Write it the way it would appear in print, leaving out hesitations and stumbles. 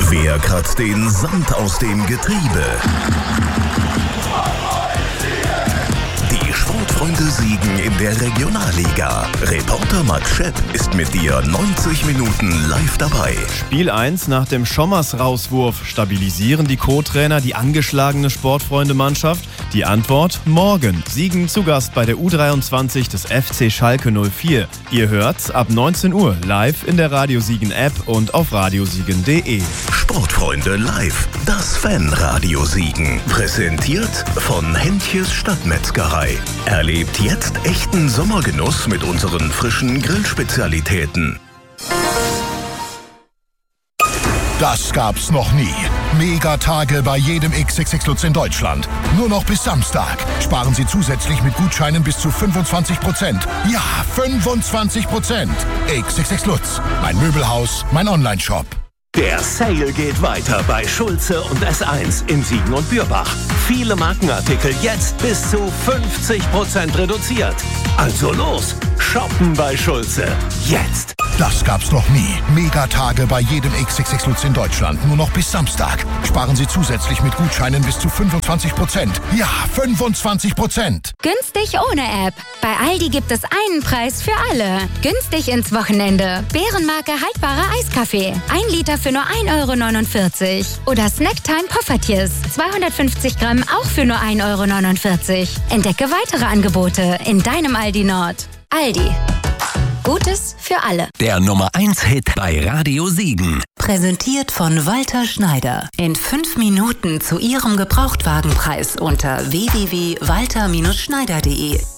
Wer kratzt den Sand aus dem Getriebe? Die Sportfreunde siegen in der Regionalliga. Reporter Max Schepp ist mit dir 90 Minuten live dabei. Spiel 1 nach dem Schommers-Rauswurf. Stabilisieren die Co-Trainer die angeschlagene Sportfreunde-Mannschaft? Die Antwort: morgen. Siegen zu Gast bei der U23 des FC Schalke 04. Ihr hört's ab 19 Uhr live in der Radio Siegen App und auf radiosiegen.de. Sportfreunde live, das Fanradio Siegen. Präsentiert von Henntjes Stadtmetzgerei. Erlebt jetzt echten Sommergenuss mit unseren frischen Grillspezialitäten. Das gab's noch nie. Megatage bei jedem XXX Lutz in Deutschland. Nur noch bis Samstag. Sparen Sie zusätzlich mit Gutscheinen bis zu 25%. Ja, 25%. XXX Lutz. Mein Möbelhaus, mein Onlineshop. Der Sale geht weiter bei Schulze und S1 in Siegen und Bürbach. Viele Markenartikel jetzt bis zu 50% reduziert. Also los, shoppen bei Schulze. Jetzt! Das gab's noch nie. Megatage bei jedem XXX Lutz in Deutschland. Nur noch bis Samstag. Sparen Sie zusätzlich mit Gutscheinen bis zu 25%. Ja, 25%. Günstig ohne App. Bei Aldi gibt es einen Preis für alle. Günstig ins Wochenende. Bärenmarke haltbarer Eiskaffee. 1 Liter für nur 1,49 €. Oder Snacktime Poffertjes. 250 Gramm auch für nur 1,49 €. Entdecke weitere Angebote in deinem Aldi Nord. Aldi. Gutes für alle. Der Nummer 1 Hit bei Radio Siegen. Präsentiert von Walter Schneider. In 5 Minuten zu Ihrem Gebrauchtwagenpreis unter www.walter-schneider.de.